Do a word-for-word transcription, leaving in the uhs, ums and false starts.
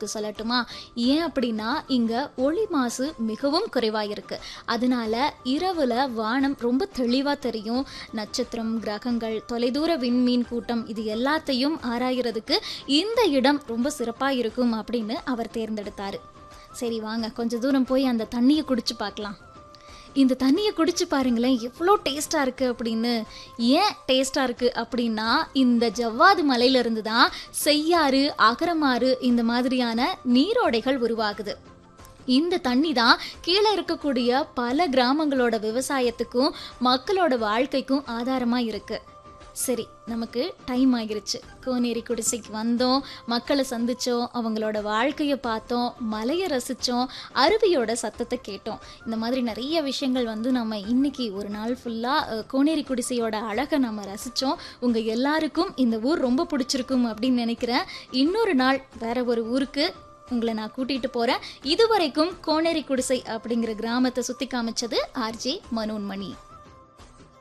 உங்களுக்கு சொல்லட்டுமா? ஏன் அப்படின்னா இங்க ஒளி மாசு மிகவும் குறைவா இருக்கு. அதனால இரவுல வானம் ரொம்ப தெளிவா தெரியும். நட்சத்திரம், கிரகங்கள், தொலைதூர விண்மீன் கூட்டம் இது எல்லாத்தையும் ஆராயறதுக்கு இந்த இடம் ரொம்ப சிறப்பா இருக்கும் அப்படின்னு அவர் தேர்ந்தெடுத்தாரு. சரி வாங்க கொஞ்ச தூரம் போய் அந்த தண்ணியை குடிச்சு பார்க்கலாம். இந்த தண்ணியை குடிச்சு பாருங்களேன் எவ்வளோ டேஸ்ட்டாக இருக்குது அப்படின்னு. ஏன் டேஸ்ட்டாக இருக்குது அப்படின்னா இந்த ஜவ்வாது மலையிலிருந்து தான் செய்யாறு, அகரமாறு இந்த மாதிரியான நீரோடைகள் உருவாகுது. இந்த தண்ணி தான் கீழே இருக்கக்கூடிய பல கிராமங்களோட விவசாயத்துக்கும் மக்களோட வாழ்க்கைக்கும் ஆதாரமாக இருக்குது. சரி, நமக்கு டைம் ஆகிருச்சு. கோனேரி குடிசைக்கு வந்தோம், மக்களை சந்தித்தோம், அவங்களோட வாழ்க்கையை பார்த்தோம், மலையை ரசித்தோம், அருவியோட சத்தத்தை கேட்டோம். இந்த மாதிரி நிறைய விஷயங்கள் வந்து நம்ம இன்னைக்கு ஒரு நாள் ஃபுல்லாக கோனேரி குடிசையோட அழகை நம்ம ரசித்தோம். உங்கள் எல்லாருக்கும் இந்த ஊர் ரொம்ப பிடிச்சிருக்கும் அப்படின்னு நினைக்கிறேன். இன்னொரு நாள் வேற ஒரு ஊருக்கு உங்களை நான் கூட்டிகிட்டு போகிறேன். இதுவரைக்கும் கோனேரி குடிசை அப்படிங்கிற கிராமத்தை சுற்றி காமிச்சது ஆர்ஜே மனோன்மணி.